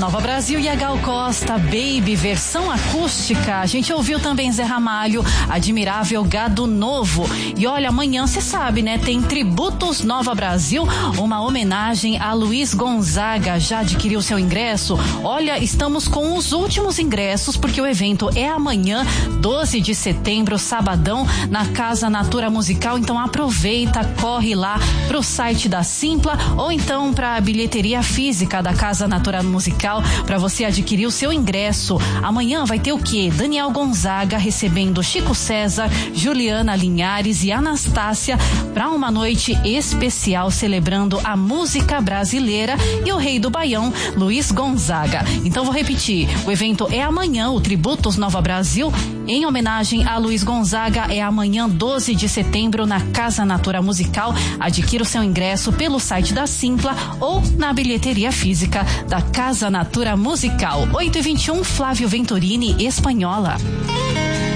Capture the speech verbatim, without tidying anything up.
Nova Brasil e a Gal Costa, Baby, versão acústica. A gente ouviu também Zé Ramalho, Admirável Gado Novo. E olha, amanhã você sabe, né? Tem Tributos Nova Brasil, uma homenagem a Luiz Gonzaga. Já adquiriu seu ingresso? Olha, estamos com os últimos ingressos porque o evento é amanhã, doze de setembro, sabadão, na Casa Natura Musical. Então aproveita, corre lá pro site da Simpla ou então para a bilheteria física da Casa Natura Musical para você adquirir o seu ingresso. Amanhã vai ter o quê? Daniel Gonzaga recebendo Chico César, Juliana Linhares e Anastácia para uma noite especial celebrando a música brasileira e o rei do Baião, Luiz Gonzaga. Então vou repetir, o evento é amanhã, o Tributos Nova Brasil, em homenagem a Luiz Gonzaga, é amanhã, doze de setembro, na Casa Natura Musical. Adquira o seu ingresso pelo site da Simpla ou na bilheteria física da Casa Natura Musical. oito e vinte e um, Flávio Venturini, Espanhola.